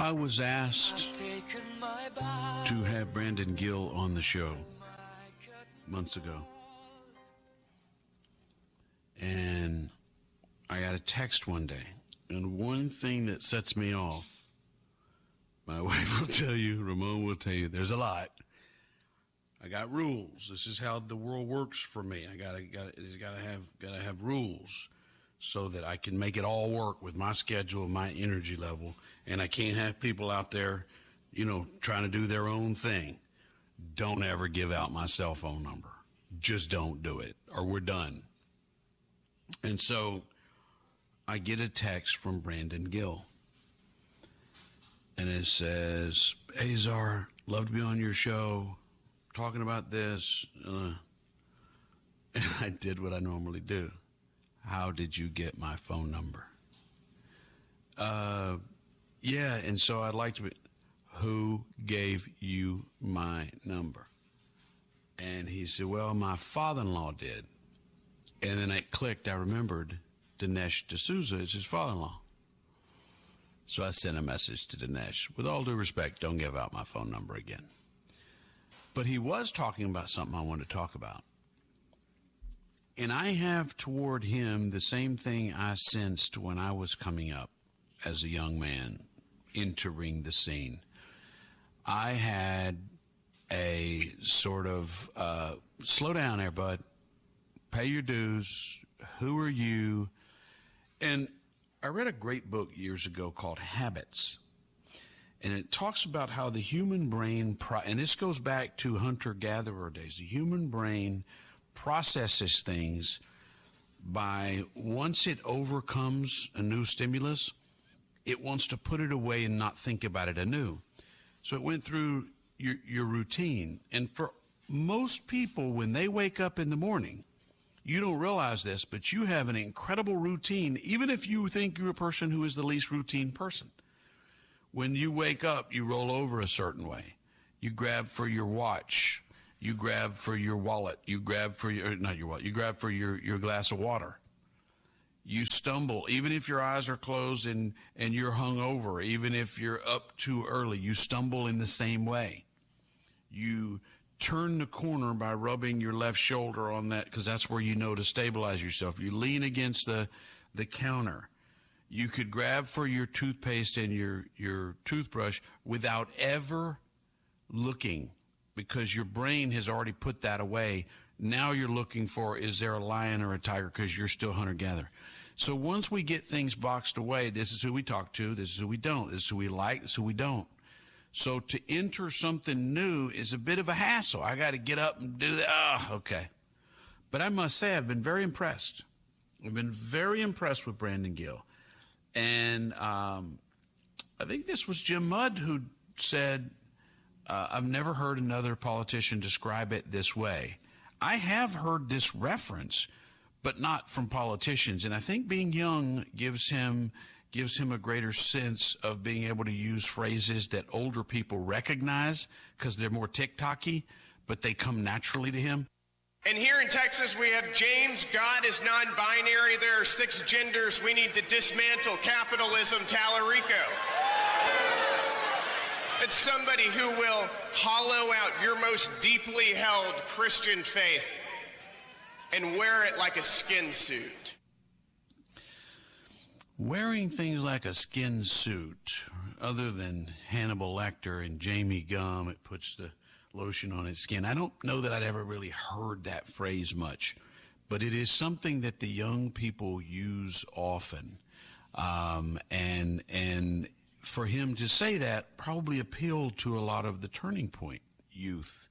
I was asked to have Brandon Gill on the show months ago. And I got a text one day. And one thing that sets me off, my wife will tell you, Ramon will tell you, there's a lot. I got rules. This is how the world works for me. I gotta have rules so that I can make it all work with my schedule, my energy level. And I can't have people out there, trying to do their own thing. Don't ever give out my cell phone number. Just don't do it, or we're done. And so I get a text from Brandon Gill. And it says, "Hey, Czar, love to be on your show, talking about this." And I did what I normally do. "How did you get my phone number?" Yeah, and so I'd like to be, "Who gave you my number?" And he said, "Well, my father-in-law did." And then it clicked. I remembered Dinesh D'Souza is his father-in-law. So I sent a message to Dinesh. "With all due respect, don't give out my phone number again." But he was talking about something I wanted to talk about. And I have toward him the same thing I sensed when I was coming up as a young man, entering the scene. I had a sort of, slow down there, bud. Pay your dues. Who are you? And I read a great book years ago called Habits. And it talks about how the human brain, and this goes back to hunter-gatherer days, the human brain processes things by, once it overcomes a new stimulus, it wants to put it away and not think about it anew. So it went through your routine. And for most people, when they wake up in the morning, you don't realize this, but you have an incredible routine, even if you think you're a person who is the least routine person. When you wake up, you roll over a certain way. You grab for your watch. You grab for your wallet. You grab for your, not your wallet, you grab for your glass of water. You stumble, even if your eyes are closed and you're hung over, even if you're up too early, you stumble in the same way. You turn the corner by rubbing your left shoulder on that, because that's where you know to stabilize yourself. You lean against the counter. You could grab for your toothpaste and your toothbrush without ever looking, because your brain has already put that away. Now you're looking for, is there a lion or a tiger, because you're still hunter-gatherer. So once we get things boxed away, this is who we talk to, this is who we don't, this is who we like, this is who we don't. So to enter something new is a bit of a hassle. I got to get up and do that. Okay. But I must say, I've been very impressed. I've been very impressed with Brandon Gill. And I think this was Jim Mudd who said, I've never heard another politician describe it this way. I have heard this reference, but not from politicians. And I think being young gives him a greater sense of being able to use phrases that older people recognize because they're more TikTok-y, but they come naturally to him. And here in Texas, we have James, God is non-binary. There are 6 genders. We need to dismantle capitalism, Tallarico. It's somebody who will hollow out your most deeply held Christian faith and wear it like a skin suit. Wearing things like a skin suit, other than Hannibal Lecter and Jamie Gum, it puts the lotion on its skin. I don't know that I'd ever really heard that phrase much, but it is something that the young people use often. And for him to say that probably appealed to a lot of the Turning Point youth.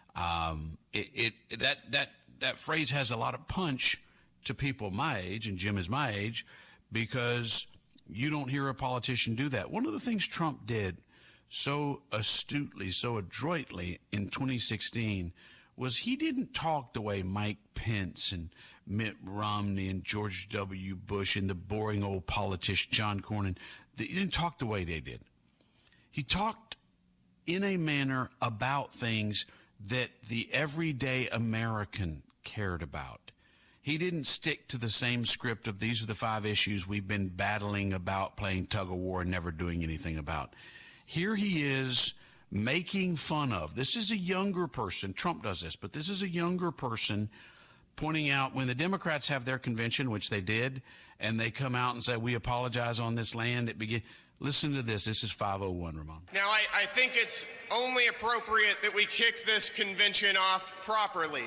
That phrase has a lot of punch to people my age, and Jim is my age, because you don't hear a politician do that. One of the things Trump did so astutely, so adroitly in 2016 was he didn't talk the way Mike Pence and Mitt Romney and George W. Bush and the boring old politician John Cornyn. He didn't talk the way they did. He talked in a manner about things that the everyday American cared about. He didn't stick to the same script of these are the 5 issues we've been battling about, playing tug of war and never doing anything about. Here he is making fun of. This is a younger person. Trump does this, but this is a younger person pointing out when the Democrats have their convention, which they did, and they come out and say, we apologize on this land. Listen to this. This is 501, Ramon. Now, I think it's only appropriate that we kick this convention off properly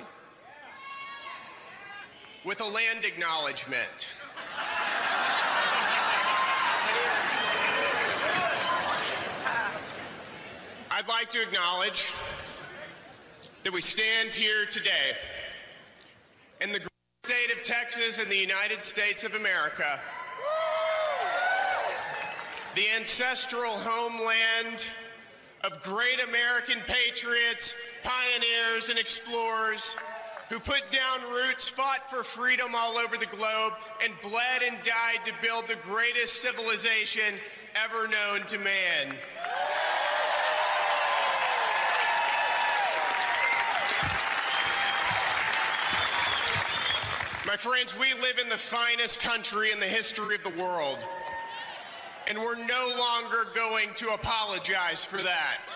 with a land acknowledgement. I'd like to acknowledge that we stand here today in the great state of Texas in the United States of America, the ancestral homeland of great American patriots, pioneers, and explorers who put down roots, fought for freedom all over the globe, and bled and died to build the greatest civilization ever known to man. My friends, we live in the finest country in the history of the world, and we're no longer going to apologize for that.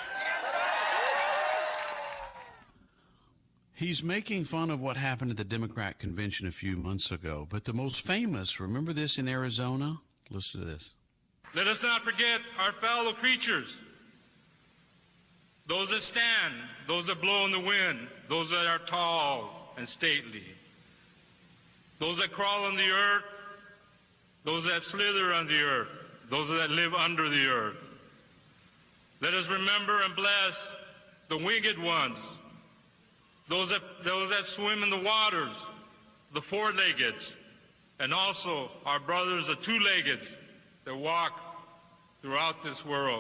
He's making fun of what happened at the Democrat convention a few months ago, but the most famous, remember this in Arizona? Listen to this. Let us not forget our fellow creatures, those that stand, those that blow in the wind, those that are tall and stately, those that crawl on the earth, those that slither on the earth, those that live under the earth. Let us remember and bless the winged ones, those that swim in the waters, the four-leggeds, and also our brothers, the two-leggeds, that walk throughout this world.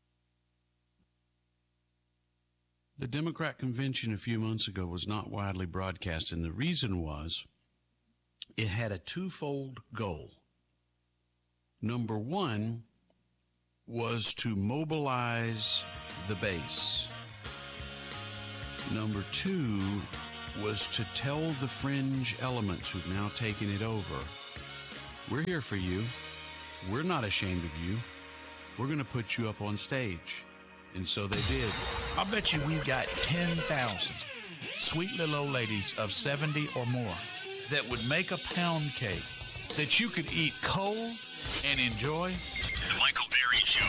The Democrat convention a few months ago was not widely broadcast, and the reason was it had a twofold goal. Number one was to mobilize the base. Number two was to tell the fringe elements who've now taken it over, we're here for you. We're not ashamed of you. We're going to put you up on stage. And so they did. I'll bet you we've got 10,000 sweet little old ladies of 70 or more that would make a pound cake that you could eat cold and enjoy. The Michael Berry Show.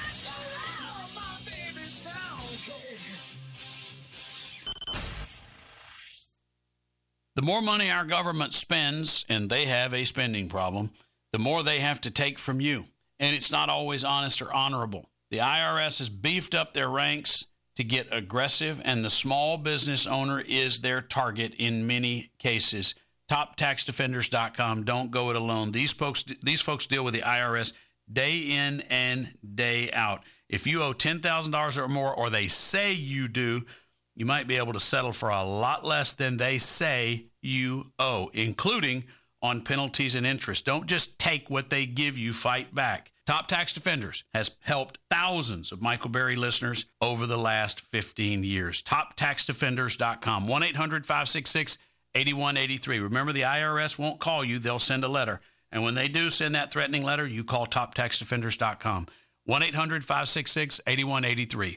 The more money our government spends, and they have a spending problem, the more they have to take from you. And it's not always honest or honorable. The IRS has beefed up their ranks to get aggressive, and the small business owner is their target in many cases. TopTaxDefenders.com. Don't go it alone. These folks deal with the IRS day in and day out. If you owe $10,000 or more, or they say you do, you might be able to settle for a lot less than they say you owe, including on penalties and interest. Don't just take what they give you, fight back. Top Tax Defenders has helped thousands of Michael Berry listeners over the last 15 years. TopTaxDefenders.com, 1-800-566-8183. Remember, the IRS won't call you. They'll send a letter. And when they do send that threatening letter, you call TopTaxDefenders.com, 1-800-566-8183.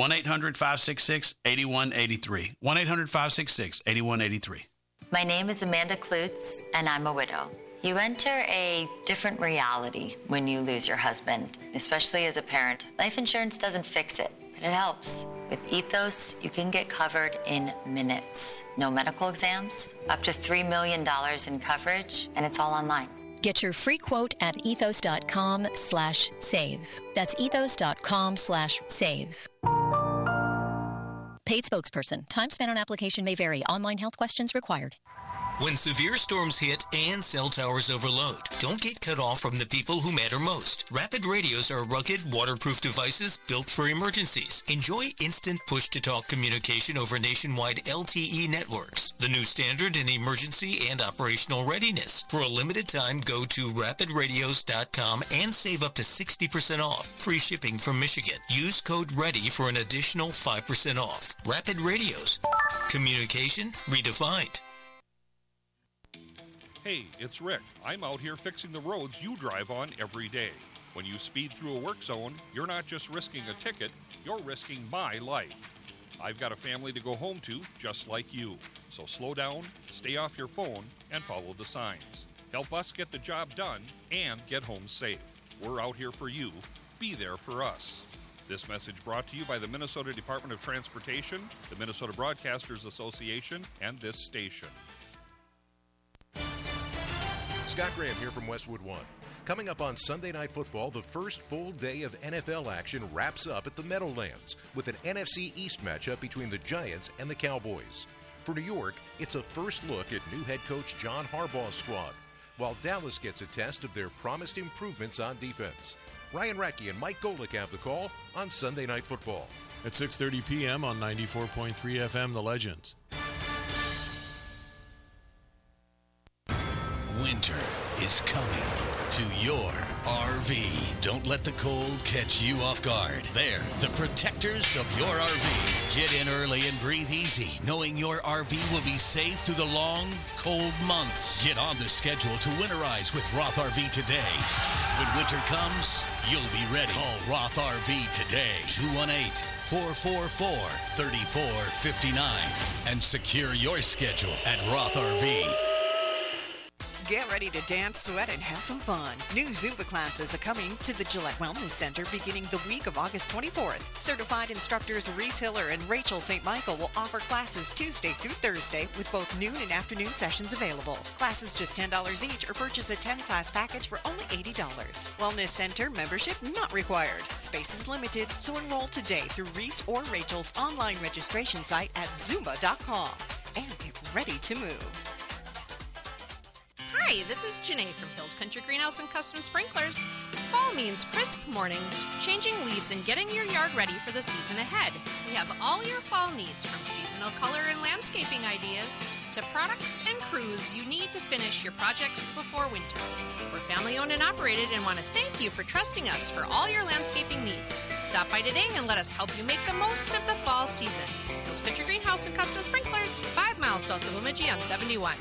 1-800-566-8183. 1-800-566-8183. My name is Amanda Klutz, and I'm a widow. You enter a different reality when you lose your husband, especially as a parent. Life insurance doesn't fix it, but it helps. With Ethos, you can get covered in minutes. No medical exams, up to $3 million in coverage, and it's all online. Get your free quote at ethos.com/save. That's ethos.com/save. Paid spokesperson. Time spent on application may vary. Online health questions required. When severe storms hit and cell towers overload, don't get cut off from the people who matter most. Rapid radios are rugged, waterproof devices built for emergencies. Enjoy instant push-to-talk communication over nationwide LTE networks, the new standard in emergency and operational readiness. For a limited time, go to rapidradios.com and save up to 60% off. Free shipping from Michigan. Use code READY for an additional 5% off. Rapid Radios. Communication redefined. Hey, it's Rick. I'm out here fixing the roads you drive on every day. When you speed through a work zone, you're not just risking a ticket, you're risking my life. I've got a family to go home to, just like you. So slow down, stay off your phone, and follow the signs. Help us get the job done and get home safe. We're out here for you. Be there for us. This message brought to you by the Minnesota Department of Transportation, the Minnesota Broadcasters Association, and this station. Scott Graham here from Westwood One. Coming up on Sunday Night Football, the first full day of NFL action wraps up at the Meadowlands with an NFC East matchup between the Giants and the Cowboys. For New York, it's a first look at new head coach John Harbaugh's squad, while Dallas gets a test of their promised improvements on defense. Ryan Radke and Mike Golick have the call on Sunday Night Football. At 6:30 p.m. on 94.3 FM, The Legends. Winter is coming to your RV. Don't let the cold catch you off guard. They're the protectors of your RV. Get in early and breathe easy, knowing your RV will be safe through the long, cold months. Get on the schedule to winterize with Roth RV today. When winter comes, you'll be ready. Call Roth RV today, 218-444-3459, and secure your schedule at Roth RV. Get ready to dance, sweat, and have some fun. New Zumba classes are coming to the Gillette Wellness Center beginning the week of August 24th. Certified instructors Reese Hiller and Rachel St. Michael will offer classes Tuesday through Thursday with both noon and afternoon sessions available. Classes just $10 each or purchase a 10-class package for only $80. Wellness Center membership not required. Space is limited, so enroll today through Reese or Rachel's online registration site at Zumba.com and get ready to move. Hi, this is Janae from Hills Country Greenhouse and Custom Sprinklers. Fall means crisp mornings, changing leaves, and getting your yard ready for the season ahead. We have all your fall needs, from seasonal color and landscaping ideas to products and crews you need to finish your projects before winter. We're family-owned and operated and want to thank you for trusting us for all your landscaping needs. Stop by today and let us help you make the most of the fall season. Hills Country Greenhouse and Custom Sprinklers, 5 miles south of Bemidji on 71.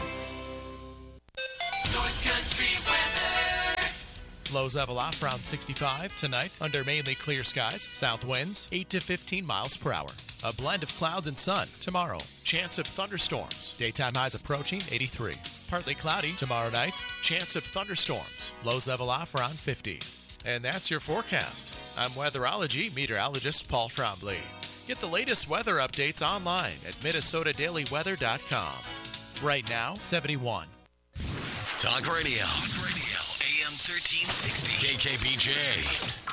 North Country weather. Lows level off around 65 tonight under mainly clear skies. South winds 8 to 15 miles per hour. A blend of clouds and sun tomorrow. Chance of thunderstorms. Daytime highs approaching 83. Partly cloudy tomorrow night. Chance of thunderstorms. Lows level off around 50. And that's your forecast. I'm weatherology meteorologist Paul Trombley. Get the latest weather updates online at minnesotadailyweather.com. Right now, 71. Talk Radio. AM 1360. KKBJ.